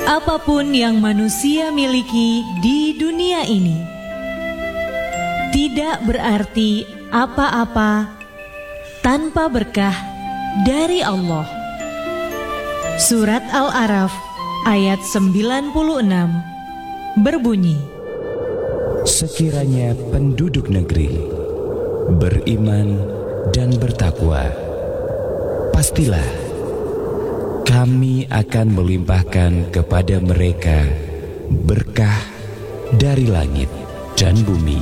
Apapun yang manusia miliki di dunia ini tidak berarti apa-apa tanpa berkah dari Allah. Surat Al-A'raf ayat 96 berbunyi, sekiranya penduduk negeri beriman dan bertakwa, pastilah kami akan melimpahkan kepada mereka berkah dari langit dan bumi.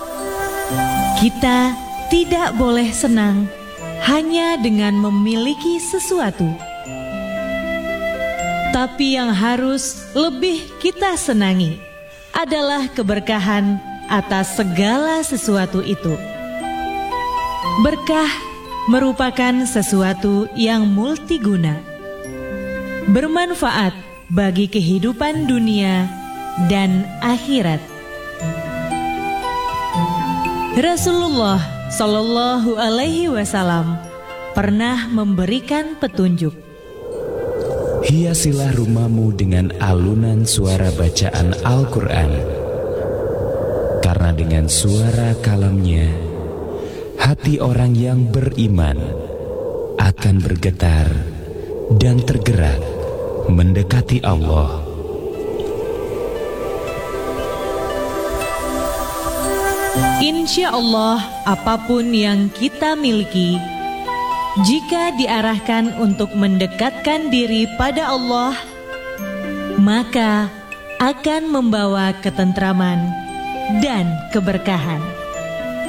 Kita tidak boleh senang hanya dengan memiliki sesuatu, tapi yang harus lebih kita senangi adalah keberkahan atas segala sesuatu itu. Berkah merupakan sesuatu yang multiguna, bermanfaat bagi kehidupan dunia dan akhirat. Rasulullah Shallallahu Alaihi Wasallam pernah memberikan petunjuk. Hiasilah rumahmu dengan alunan suara bacaan Al-Quran, karena dengan suara kalamnya hati orang yang beriman akan bergetar dan tergerak mendekati Allah. Insya Allah, apapun yang kita miliki, jika diarahkan untuk mendekatkan diri pada Allah, maka akan membawa ketentraman dan keberkahan.